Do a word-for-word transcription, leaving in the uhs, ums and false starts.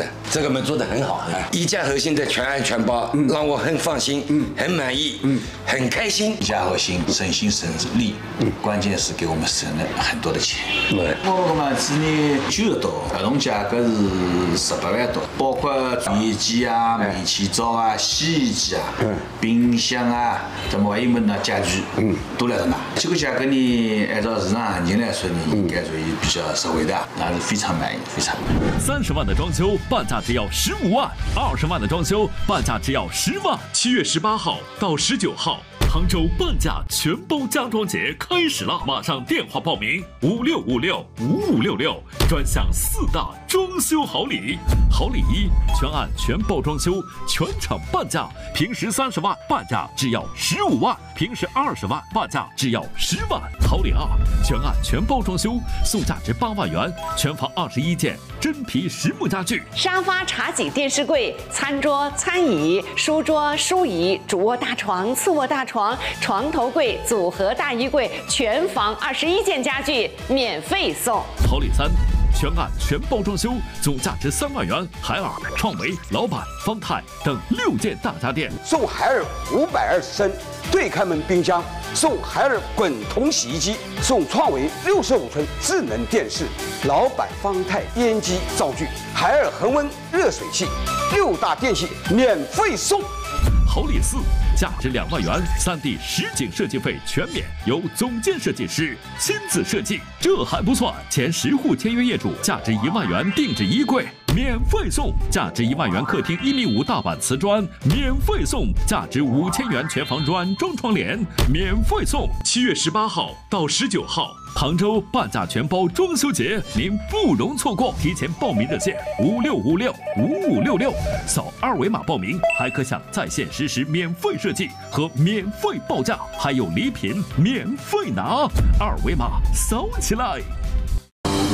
的，这个门做得很好，一家核心的全案全包，让我很放心，嗯，很满意，嗯，很开心。 一家核心省心省力，嗯，关键是给我们省了很多的钱。 对， 我嘛今年九十多，合同价格是十八万多，包括电机啊、煤气灶啊、洗衣机啊、冰箱啊，这么还有么那家具，嗯，都来到那。这个价格呢，按照市场行情来说呢，应该属于比较实惠的，那是非常满意，非常满意。 三十万的装修，半价只要十五万；二十万的装修，半价只要十万。七月十八号到十九号。杭州半价全包家装节开始了，马上电话报名五六五六五五六六，专享四大装修好礼。好礼一，全案全包装修，全场半价，平时三十万，半价只要十五万；平时二十万，半价只要十万。好礼二，全案全包装修，送价值八万元，全房二十一件真皮实木家具， 沙发、茶几、电视柜、餐桌、餐椅、书桌、书椅、主卧大床、次卧大床、床头柜、组合大衣柜，全房二十一件家具免费送。 好礼三，全案全包装修，总价值三万元，海尔、创维、老板、方太等六件大家电， 送海尔五百二十升对开门冰箱，送海尔滚筒洗衣机，送创维六十五寸智能电视，老板方太烟机灶具，海尔恒温热水器，六大电器免费送。 好礼四，价值两万元，三 D 实景设计费全免，由总监设计师亲自设计。这还不算，前十户签约业主价值一万元定制衣柜免费送，价值一万元客厅一米五大板瓷砖免费送，价值五千元全房软装窗帘免费送。七月十八号到十九号。杭州半价全包装修节，您不容错过！提前报名热线五六五六五五六六，扫二维码报名，还可享在线实时免费设计和免费报价，还有礼品免费拿。二维码扫起来！